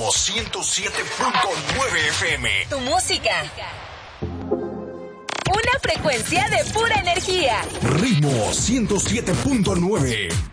107.9 FM. Tu música. Una frecuencia de pura energía. Ritmo 107.9.